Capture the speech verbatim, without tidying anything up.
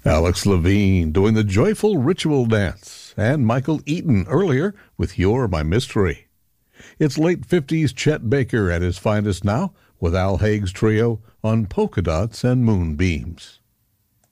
Alex Levine doing the Joyful Ritual Dance, and Michael Eaton earlier with You're My Mystery. It's late fifties Chet Baker at his finest now with Al Haig's trio on Polka Dots and Moonbeams.